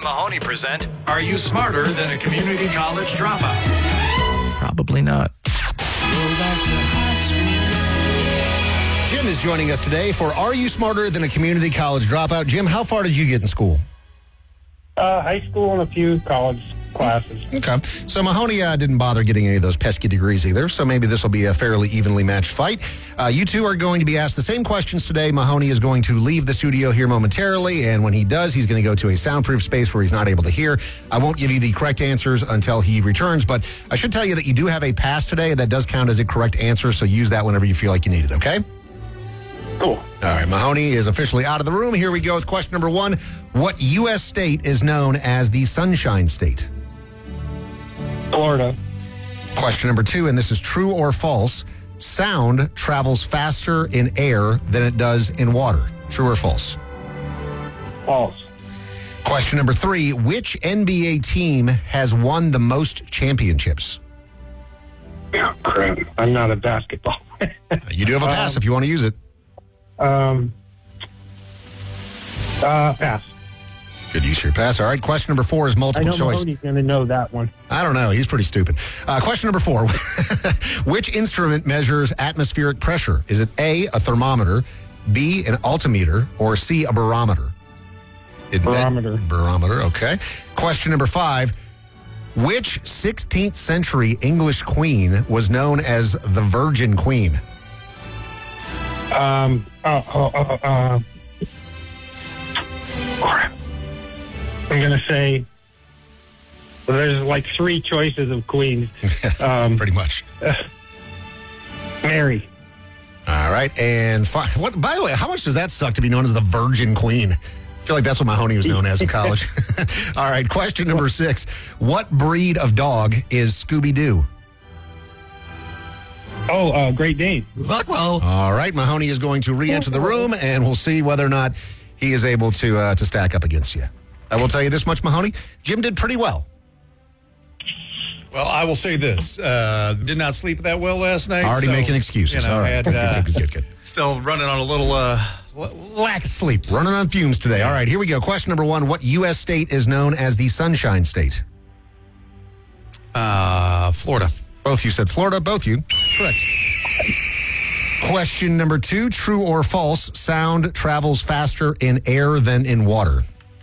and Mahoney present Are You Smarter Than a Community College Dropout? Probably not. Jim is joining us today for Are You Smarter Than a Community College Dropout? Jim, how far did you get in school? High school and a few college classes. Okay. So Mahoney didn't bother getting any of those pesky degrees either, so maybe this will be a fairly evenly matched fight. You two are going to be asked the same questions today. Mahoney is going to leave the studio here momentarily, and when he does, he's going to go to a soundproof space where he's not able to hear. I won't give you the correct answers until he returns, but I should tell you that you do have a pass today. That does count as a correct answer, so use that whenever you feel like you need it, okay? Cool. All right, Mahoney is officially out of the room. Here we go with question number one. What U.S. state is known as the Sunshine State? Florida. Question number two, and this is true or false. Sound travels faster in air than it does in water. True or false? False. Question number three, which NBA team has won the most championships? Oh, crap. I'm not a basketball. You do have a pass if you want to use it. Pass. Good use of your pass. All right, question number four is multiple choice. Mahoney's going to know that one. I don't know. He's pretty stupid. Question number four. Which instrument measures atmospheric pressure? Is it A, a thermometer, B, an altimeter, or C, a barometer? Barometer. Barometer, okay. Question number five. Which 16th century English queen was known as the Virgin Queen? I'm going to say, well, there's like three choices of queens. Pretty much. Mary. All right. And what? By the way, how much does that suck to be known as the Virgin Queen? I feel like that's what Mahoney was known as in college. All right. Question number six. What breed of dog is Scooby-Doo? Great Dane. Luckwell. All right. Mahoney is going to re-enter the room, and we'll see whether or not he is able to stack up against you. I will tell you this much, Mahoney. Jim did pretty well. Well, I will say this. Did not sleep that well last night. Already making excuses. All right. Good. Still running on a little lack of sleep. Running on fumes today. All right, here we go. Question number one. What U.S. state is known as the Sunshine State? Florida. Both you said Florida. Both you. Correct. Question number two. True or false? Sound travels faster in air than in water.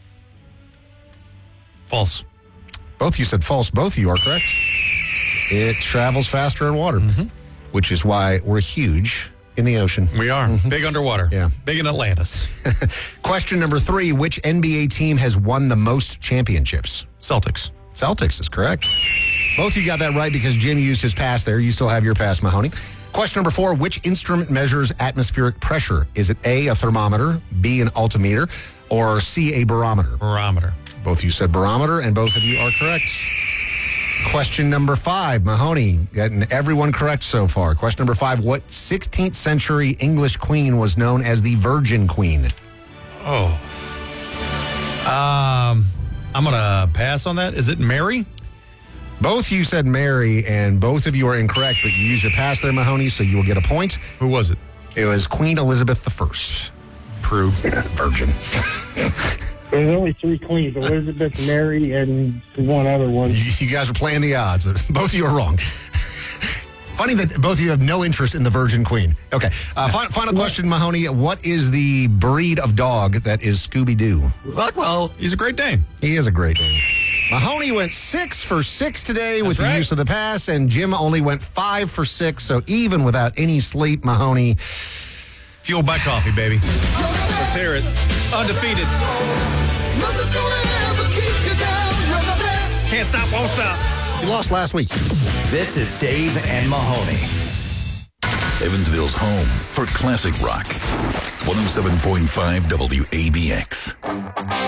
False. Both you said false. Both of you are correct. It travels faster in water, which is why we're huge in the ocean. We are. Big underwater. Yeah. Big in Atlantis. Question number three. Which NBA team has won the most championships? Celtics. Celtics is correct. Both of you got that right because Jim used his pass there. You still have your pass, Mahoney. Question number four. Which instrument measures atmospheric pressure? Is it A, a thermometer, B, an altimeter, or C, a barometer? Barometer. Both of you said barometer, and both of you are correct. Question number five, Mahoney, getting everyone correct so far. Question number five, what 16th century English queen was known as the Virgin Queen? I'm going to pass on that. Is it Mary? Both you said Mary, and both of you are incorrect, but you used your pass there, Mahoney, so you will get a point. Who was it? It was Queen Elizabeth I. True. Virgin. There's only three queens, Elizabeth, Mary, and one other one. You guys are playing the odds, but both of you are wrong. Funny that both of you have no interest in the Virgin Queen. Okay, final question, Mahoney. What is the breed of dog that is Scooby-Doo? Luckwell. He's a Great Dane. He is a Great Dane. Mahoney went 6 for 6 today with the use of the pass, and Jim only went 5 for 6, so even without any sleep, Mahoney. Fueled by coffee, baby. Let's hear it. Undefeated. Can't stop, won't stop. You lost last week. This is Dave and Mahoney. Evansville's home for classic rock. 107.5 WABX.